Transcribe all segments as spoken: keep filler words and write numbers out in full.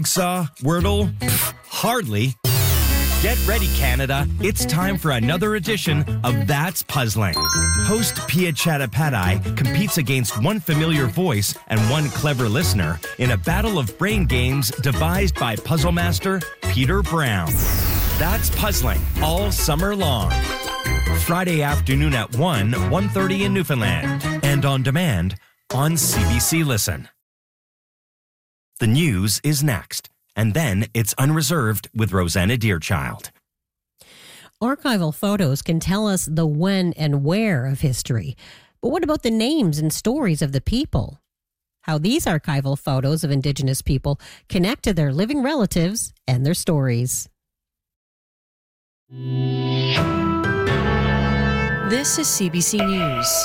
Saw, Wordle? Pfft, hardly. Get ready, Canada. It's time for another edition of That's Puzzling. Host Pia Chattopadhyay competes against one familiar voice and one clever listener in a battle of brain games devised by puzzle master Peter Brown. That's Puzzling all summer long. Friday afternoon at one, one thirty in Newfoundland. And on demand on C B C Listen. The news is next. And then it's Unreserved with Rosanna Deerchild. Archival photos can tell us the when and where of history. But what about the names and stories of the people? How these archival photos of Indigenous people connect to their living relatives and their stories. This is C B C News.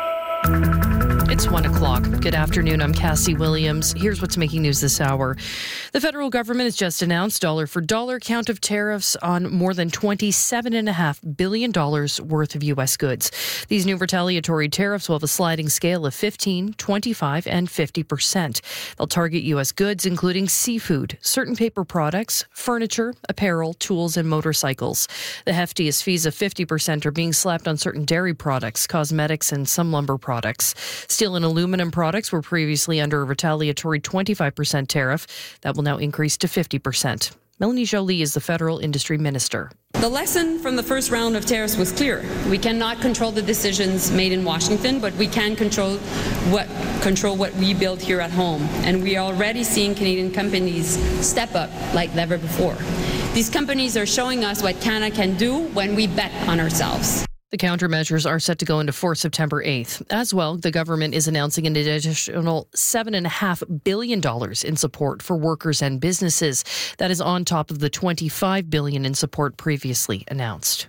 It's one o'clock. Good afternoon. I'm Cassie Williams. Here's what's making news this hour. The federal government has just announced dollar for dollar count of tariffs on more than twenty-seven point five billion dollars worth of U S goods. These new retaliatory tariffs will have a sliding scale of fifteen, twenty-five, and fifty percent. They'll target U S goods, including seafood, certain paper products, furniture, apparel, tools, and motorcycles. The heftiest fees of fifty percent are being slapped on certain dairy products, cosmetics, and some lumber products. Steel and aluminum products were previously under a retaliatory twenty-five percent tariff. That will now increase to fifty percent. Melanie Joly is the federal industry minister. The lesson from the first round of tariffs was clear. We cannot control the decisions made in Washington, but we can control what control what we build here at home. And we are already seeing Canadian companies step up like never before. These companies are showing us what Canada can do when we bet on ourselves. The countermeasures are set to go into force September eighth. As well, the government is announcing an additional seven point five billion dollars in support for workers and businesses. That is on top of the twenty-five billion dollars in support previously announced.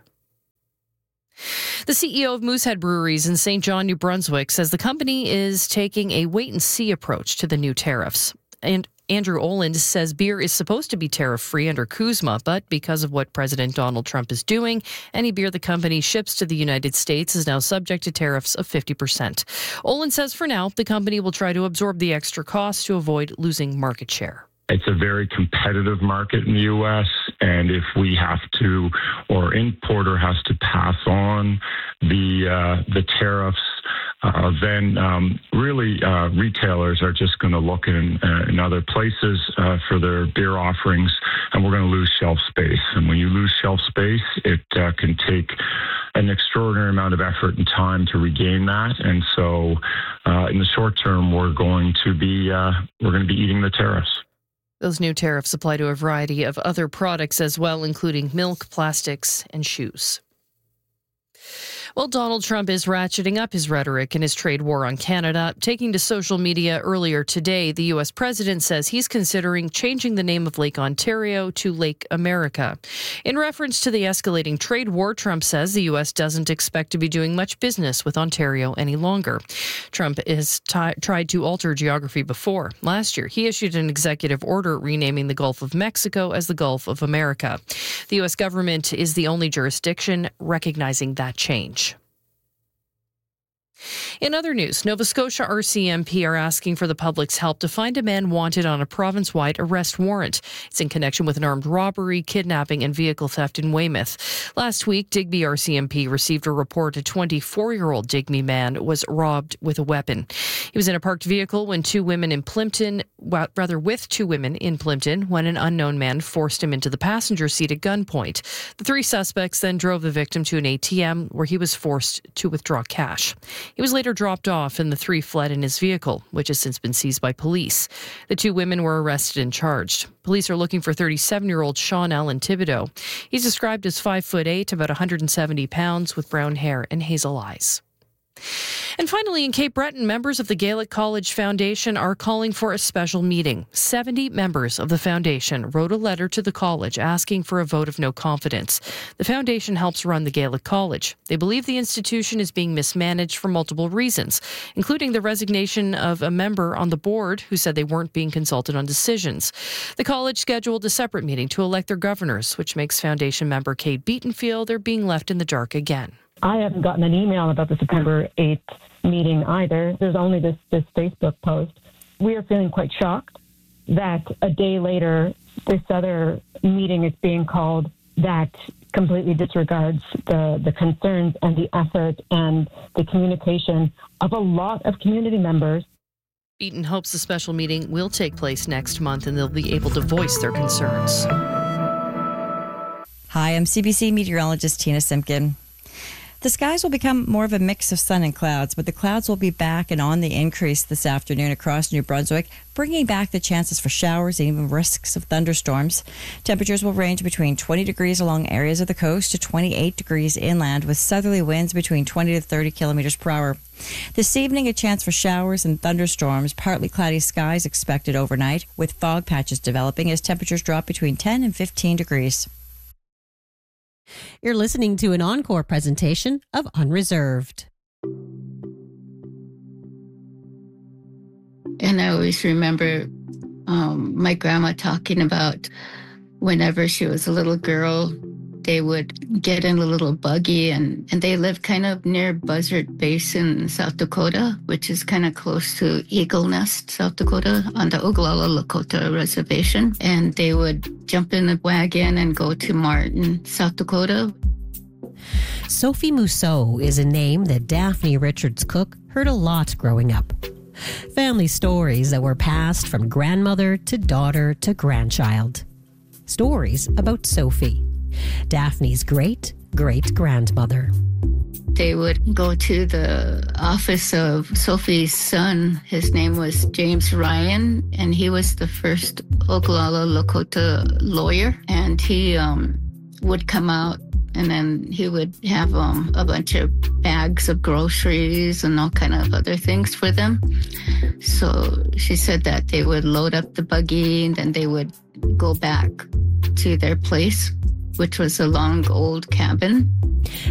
The C E O of Moosehead Breweries in Saint John, New Brunswick, says the company is taking a wait-and-see approach to the new tariffs. And Andrew Oland says beer is supposed to be tariff-free under CUSMA, but because of what President Donald Trump is doing, any beer the company ships to the United States is now subject to tariffs of fifty percent. Oland says for now, the company will try to absorb the extra costs to avoid losing market share. It's a very competitive market in the U S, and if we have to, or importer has to pass on the uh, the tariffs, uh, then um, really uh, retailers are just going to look in, uh, in other places uh, for their beer offerings, and we're going to lose shelf space. And when you lose shelf space, it uh, can take an extraordinary amount of effort and time to regain that. And so, uh, in the short term, we're going to be uh, we're going to be eating the tariffs. Those new tariffs apply to a variety of other products as well, including milk, plastics, and shoes. Well, Donald Trump is ratcheting up his rhetoric in his trade war on Canada. Taking to social media earlier today, the U S president says he's considering changing the name of Lake Ontario to Lake America. In reference to the escalating trade war, Trump says the U S doesn't expect to be doing much business with Ontario any longer. Trump has t- tried to alter geography before. Last year, he issued an executive order renaming the Gulf of Mexico as the Gulf of America. The U S government is the only jurisdiction recognizing that change. In other news, Nova Scotia R C M P are asking for the public's help to find a man wanted on a province-wide arrest warrant. It's in connection with an armed robbery, kidnapping, and vehicle theft in Weymouth. Last week, Digby R C M P received a report a twenty-four-year-old Digby man was robbed with a weapon. He was in a parked vehicle when two women in Plympton, well, rather with two women in Plympton, when an unknown man forced him into the passenger seat at gunpoint. The three suspects then drove the victim to an A T M where he was forced to withdraw cash. He was later dropped off and the three fled in his vehicle, which has since been seized by police. The two women were arrested and charged. Police are looking for thirty-seven-year-old Sean Allen Thibodeau. He's described as five foot eight, about one hundred seventy pounds, with brown hair and hazel eyes. And finally, in Cape Breton, members of the Gaelic College Foundation are calling for a special meeting. seventy members of the foundation wrote a letter to the college asking for a vote of no confidence. The foundation helps run the Gaelic College. They believe the institution is being mismanaged for multiple reasons, including the resignation of a member on the board who said they weren't being consulted on decisions. The college scheduled a separate meeting to elect their governors, which makes foundation member Kate Beaton feel they're being left in the dark again. I haven't gotten an email about the September eighth meeting either. There's only this, this Facebook post. We are feeling quite shocked that a day later, this other meeting is being called that completely disregards the, the concerns and the effort and the communication of a lot of community members. Beaton hopes the special meeting will take place next month and they'll be able to voice their concerns. Hi, I'm C B C meteorologist Tina Simpkin. The skies will become more of a mix of sun and clouds, but the clouds will be back and on the increase this afternoon across New Brunswick, bringing back the chances for showers and even risks of thunderstorms. Temperatures will range between twenty degrees along areas of the coast to twenty-eight degrees inland, with southerly winds between twenty to thirty kilometers per hour. This evening, a chance for showers and thunderstorms, partly cloudy skies expected overnight, with fog patches developing as temperatures drop between ten and fifteen degrees. You're listening to an encore presentation of Unreserved. And I always remember um, my grandma talking about whenever she was a little girl, they would get in a little buggy, and, and they lived kind of near Buzzard Basin, South Dakota, which is kind of close to Eagle Nest, South Dakota, on the Oglala Lakota Reservation. And they would jump in the wagon and go to Martin, South Dakota. Sophie Mousseau is a name that Daphne Richards Cook heard a lot growing up. Family stories that were passed from grandmother to daughter to grandchild. Stories about Sophie, Daphne's great-great-grandmother. They would go to the office of Sophie's son. His name was James Ryan, and he was the first Oglala Lakota lawyer. And he um, would come out, and then he would have um, a bunch of bags of groceries and all kind of other things for them. So she said that they would load up the buggy, and then they would go back to their place, which was a long old cabin.